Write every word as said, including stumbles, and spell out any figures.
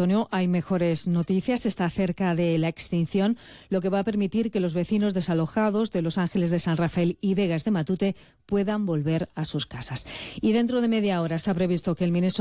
Antonio, hay mejores noticias. Está cerca de la extinción, lo que va a permitir que los vecinos desalojados de Los Ángeles de San Rafael y Vegas de Matute puedan volver a sus casas. Y dentro de media hora está previsto que el ministro